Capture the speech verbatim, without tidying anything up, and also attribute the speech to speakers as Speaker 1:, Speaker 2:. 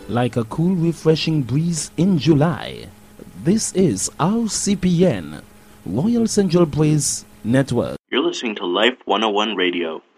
Speaker 1: like a cool, refreshing breeze in July. This is R C P N, Royal Central Place Network.
Speaker 2: You're listening to Life one oh one Radio.